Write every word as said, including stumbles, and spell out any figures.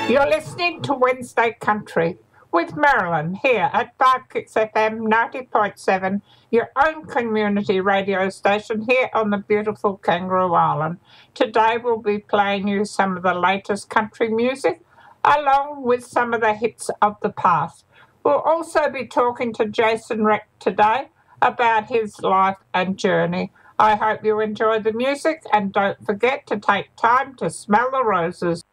You're listening to Wednesday Country with Marilyn here at Barkix F M ninety point seven, your own community radio station here on the beautiful Kangaroo Island. Today we'll be playing you some of the latest country music along with some of the hits of the past. We'll also be talking to Jason Reck today about his life and journey. I hope you enjoy the music and don't forget to take time to smell the roses.